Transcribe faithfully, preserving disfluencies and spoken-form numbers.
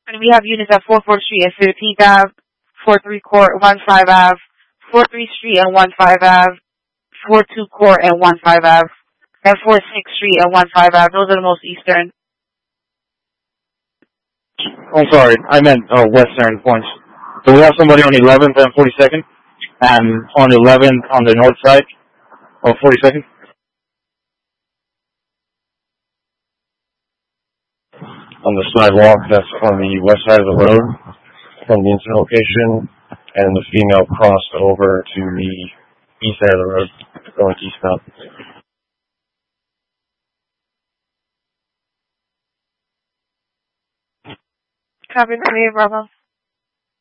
And we have units at fourth-fourth Street and fifteenth Avenue, four-three Court, one-five Avenue, four-three Street and one-five Avenue, four-two Court and one-five Avenue, and four-six Street and one-five Avenue. Those are the most eastern. I'm sorry, I meant uh, western points. So we have somebody on eleventh and forty-second, and on eleventh on the north side of forty-second. On the sidewalk that's on the west side of the road from the incident location, and the female crossed over to the east side of the road going eastbound. Copy, Bravo.